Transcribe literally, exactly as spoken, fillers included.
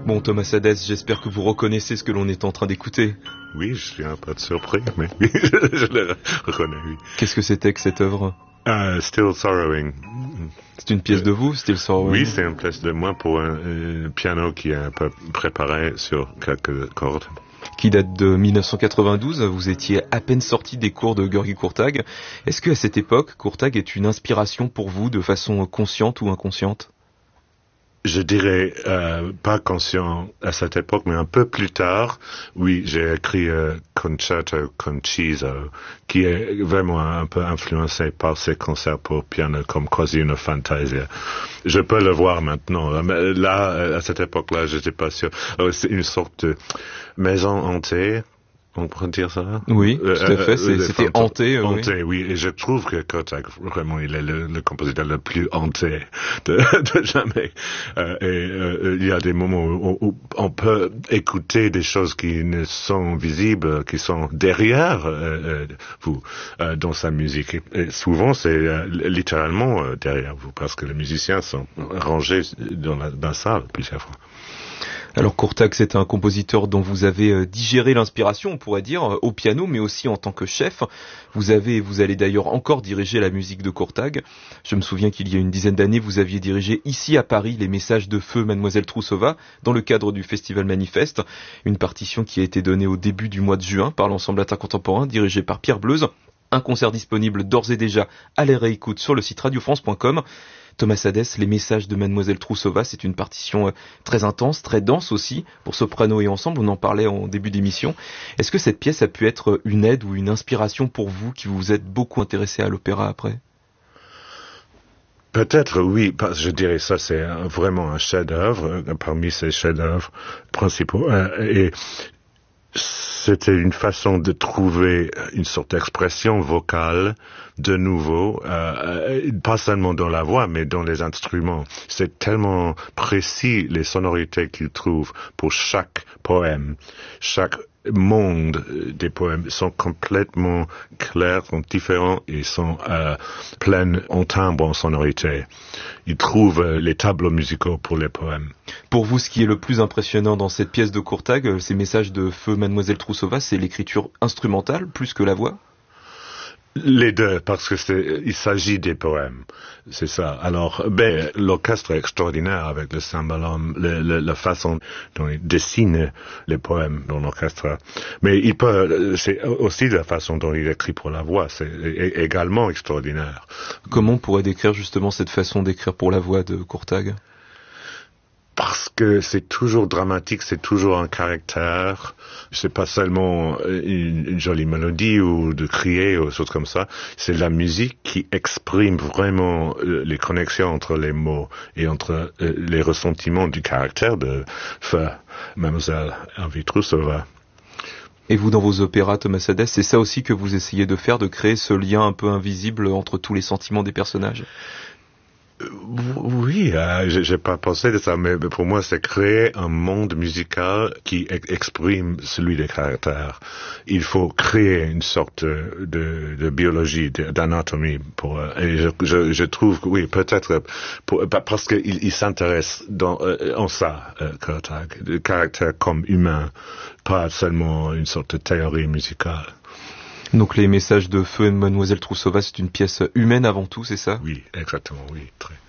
Bon, Thomas Hadès, j'espère que vous reconnaissez ce que l'on est en train d'écouter. Oui, je suis un peu surpris, mais oui, je le reconnais, oui. Qu'est-ce que c'était que cette œuvre? uh, Still Sorrowing. C'est une pièce de vous, Still Sorrowing? Oui, c'est une pièce de moi pour un euh, piano qui est un peu préparé sur quelques cordes. Qui date de mille neuf cent quatre-vingt-douze, vous étiez à peine sorti des cours de György Kurtág. Est-ce qu'à cette époque, Kurtág est une inspiration pour vous de façon consciente ou inconsciente? Je dirais euh, pas conscient à cette époque, mais un peu plus tard, oui, j'ai écrit euh, Concerto Conciso, qui est vraiment un peu influencé par ces concerts pour piano comme Quasi una Fantasia. Je peux le voir maintenant, mais là, à cette époque-là, je n'étais pas sûr. Alors, c'est une sorte de maison hantée. On pourrait dire ça? Oui, euh, tout à fait. C'est, c'était fantômes. hanté. Euh, hanté, oui. oui. Et je trouve que Kurtág, vraiment, il est le, le compositeur le plus hanté de, de jamais. Euh, et euh, il y a des moments où, où on peut écouter des choses qui ne sont visibles, qui sont derrière euh, euh, vous euh, dans sa musique. Et, et souvent, c'est euh, littéralement euh, derrière vous, parce que les musiciens sont rangés dans la, dans la salle plusieurs fois. Alors Kurtág, c'est un compositeur dont vous avez digéré l'inspiration, on pourrait dire, au piano, mais aussi en tant que chef. Vous avez, vous allez d'ailleurs encore diriger la musique de Kurtág. Je me souviens qu'il y a une dizaine d'années, vous aviez dirigé ici à Paris les Messages de feu Mademoiselle Troussova dans le cadre du Festival Manifeste, une partition qui a été donnée au début du mois de juin par l'Ensemble Latin Contemporain dirigé par Pierre Bleuze. Un concert disponible d'ores et déjà à la réécoute sur le site radio france point com. Thomas Hadès, les Messages de Mademoiselle Troussova, c'est une partition très intense, très dense aussi, pour soprano et ensemble, on en parlait en début d'émission. Est-ce que cette pièce a pu être une aide ou une inspiration pour vous, qui vous êtes beaucoup intéressé à l'opéra après? Peut-être oui, parce que je dirais ça c'est vraiment un chef-d'œuvre, parmi ces chefs-d'œuvre principaux, et c'était une façon de trouver une sorte d'expression vocale de nouveau, euh, pas seulement dans la voix, mais dans les instruments. C'est tellement précis les sonorités qu'il trouve pour chaque poème. Chaque monde des poèmes sont complètement clairs, sont différents et sont euh, pleins en timbre, en sonorité. Il trouve euh, les tableaux musicaux pour les poèmes. Pour vous, ce qui est le plus impressionnant dans cette pièce de Kurtág, ces Messages de feu Mademoiselle Troussova, c'est l'écriture instrumentale plus que la voix? Les deux, parce que c'est, il s'agit des poèmes, c'est ça. Alors, ben, l'orchestre est extraordinaire avec le cymbalum, le, le, la façon dont il dessine les poèmes dans l'orchestre. Mais il peut, c'est aussi la façon dont il écrit pour la voix, c'est également extraordinaire. Comment on pourrait décrire justement cette façon d'écrire pour la voix de Kurtág? Parce que c'est toujours dramatique, c'est toujours un caractère. C'est pas seulement une, une jolie mélodie ou de crier ou des choses comme ça. C'est la musique qui exprime vraiment les connexions entre les mots et entre les ressentiments du caractère de feu Mademoiselle Elvie Troussova. Et vous, dans vos opéras, Thomas Hadès, c'est ça aussi que vous essayez de faire, de créer ce lien un peu invisible entre tous les sentiments des personnages? Oui, euh, j'ai pas pensé de ça, mais pour moi, c'est créer un monde musical qui ex- exprime celui des caractères. Il faut créer une sorte de, de biologie, de, d'anatomie. Pour, et je, je, je trouve que oui, peut-être pour, parce qu'il il s'intéresse dans, euh, en ça, euh, Kurtág, le caractère comme humain, pas seulement une sorte de théorie musicale. Donc les Messages de feu et Mademoiselle Troussova, c'est une pièce humaine avant tout, c'est ça? Oui, exactement, oui, très.